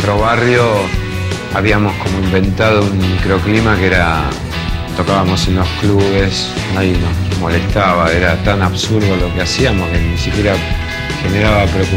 nuestro barrio habíamos como inventado un microclima que era, tocábamos en los clubes, nadie nos molestaba, era tan absurdo lo que hacíamos que ni siquiera generaba preocupación.